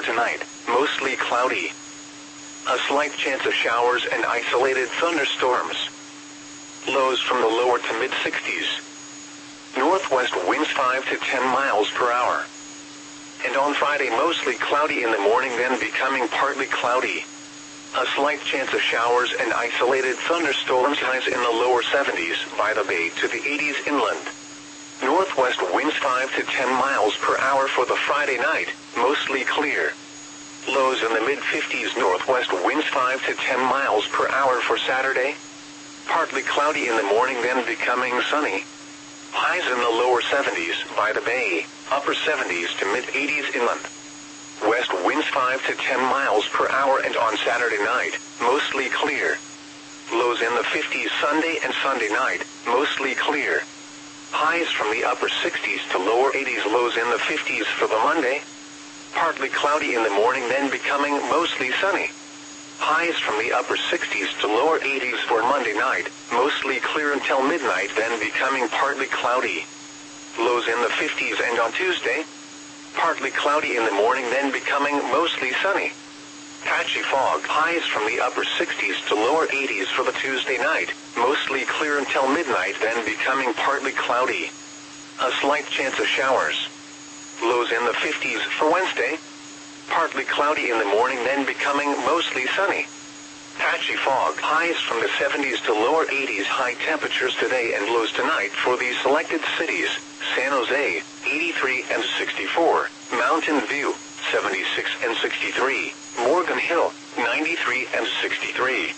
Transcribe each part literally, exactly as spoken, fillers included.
For tonight, mostly cloudy. A slight chance of showers and isolated thunderstorms. Lows from the lower to mid sixties. Northwest winds five to ten miles per hour. And on Friday, mostly cloudy in the morning, then becoming partly cloudy. A slight chance of showers and isolated thunderstorms, highs in the lower seventies, by the bay to the eighties inland. Northwest winds five to ten miles per hour for the Friday night, mostly clear. Lows in the mid fifties, northwest winds five to ten miles per hour for Saturday. Partly cloudy in the morning, then becoming sunny. Highs in the lower seventies, by the bay, upper seventies to mid eighties inland. West winds five to ten miles per hour, and on Saturday night, mostly clear. Lows in the fifties Sunday and Sunday night, mostly clear. Highs from the upper sixties to lower eighties, lows in the fifties for the Monday. Partly cloudy in the morning, then becoming mostly sunny. Highs from the upper sixties to lower eighties for Monday night, mostly clear until midnight, then becoming partly cloudy. Lows in the fifties, and on Tuesday, partly cloudy in the morning, then becoming mostly sunny. Patchy fog, highs from the upper sixties to lower eighties for the Tuesday night, mostly clear until midnight, then becoming partly cloudy. A slight chance of showers. Lows in the fifties for Wednesday. Partly cloudy in the morning, then becoming mostly sunny. Patchy fog, highs from the seventies to lower eighties, high temperatures today and lows tonight for these selected cities: San Jose, eighty-three and sixty-four, Mountain View, seventy-six and sixty-three, Morgan Hill, ninety-three and sixty-three.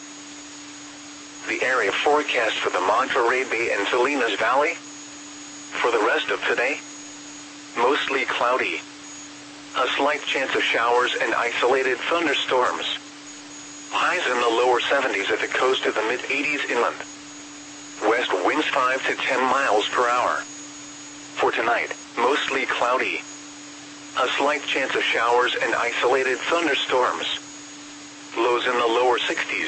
The area forecast for the Monterey Bay and Salinas Valley. For the rest of today, mostly cloudy. A slight chance of showers and isolated thunderstorms. Highs in the lower seventies at the coast of the mid eighties inland. West winds five to ten miles per hour. For tonight, mostly cloudy. A slight chance of showers and isolated thunderstorms. Lows in the lower sixties.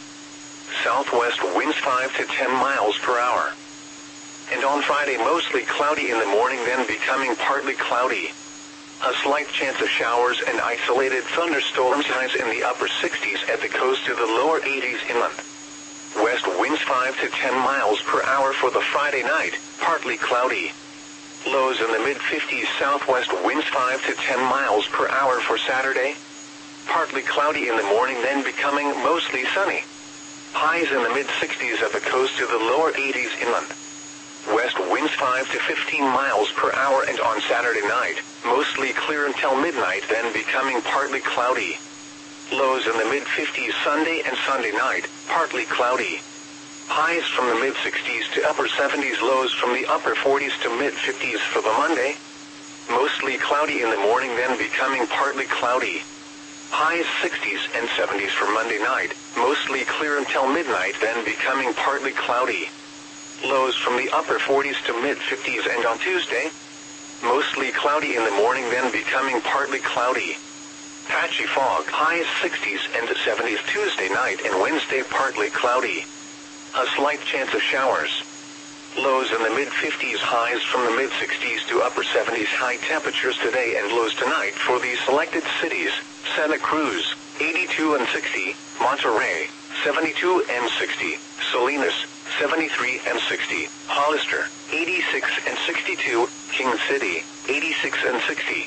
Southwest winds five to ten miles per hour. And on Friday, mostly cloudy in the morning, then becoming partly cloudy. A slight chance of showers and isolated thunderstorms, highs in the upper sixties at the coast to the lower eighties inland. West winds five to ten miles per hour for the Friday night, partly cloudy. Lows in the mid fifties, southwest winds five to ten miles per hour for Saturday. Partly cloudy in the morning, then becoming mostly sunny. Highs in the mid sixties at the coast to the lower eighties inland. West winds five to fifteen miles per hour, and on Saturday night, mostly clear until midnight, then becoming partly cloudy. Lows in the mid fifties Sunday and Sunday night, partly cloudy. Highs from the mid sixties to upper seventies, lows from the upper forties to mid fifties for the Monday. Mostly cloudy in the morning, then becoming partly cloudy. Highs sixties and seventies for Monday night, mostly clear until midnight, then becoming partly cloudy. Lows from the upper forties to mid fifties, and on Tuesday, mostly cloudy in the morning, then becoming partly cloudy. Patchy fog, highs sixties and seventies Tuesday night, and Wednesday partly cloudy. A slight chance of showers. Lows in the mid fifties, highs from the mid sixties to upper seventies, high temperatures today and lows tonight for these selected cities: Santa Cruz, eighty-two and sixty, Monterey, seventy-two and sixty, Salinas, seventy-three and sixty, Hollister, eighty-six and sixty-two, King City, eighty-six and sixty.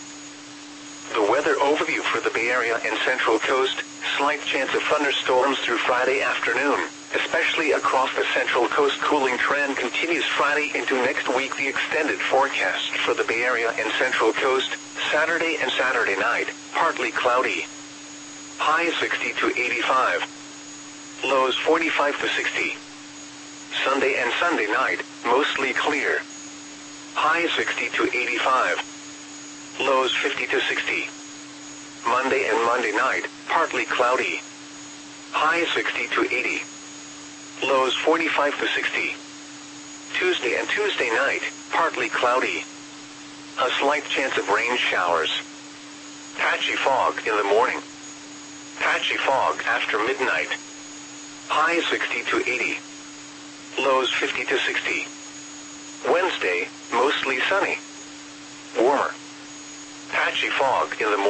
The weather overview for the Bay Area and Central Coast: slight chance of thunderstorms through Friday afternoon, especially across the Central Coast. Cooling trend continues Friday into next week. The extended forecast for the Bay Area and Central Coast: Saturday and Saturday night, partly cloudy. High sixty to eighty-five. Lows forty-five to sixty. Sunday and Sunday night, mostly clear. High sixty to eighty-five. Lows fifty to sixty. Monday and Monday night, partly cloudy. High sixty to eighty. Lows forty-five to sixty. Tuesday and Tuesday night, partly cloudy. A slight chance of rain showers. Patchy fog in the morning. Patchy fog after midnight. High sixty to eighty. Lows fifty to sixty. Wednesday, mostly sunny. Warmer. Patchy fog in the morning.